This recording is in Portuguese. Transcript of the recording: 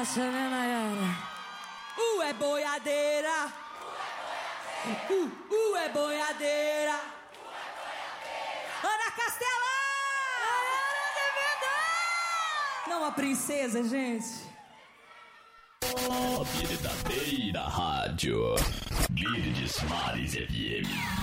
massa, né, Nayara? É boiadeira. É boiadeira. Ana Castela! Não, a princesa, gente. A verdadeira rádio. Verdes Mares FM.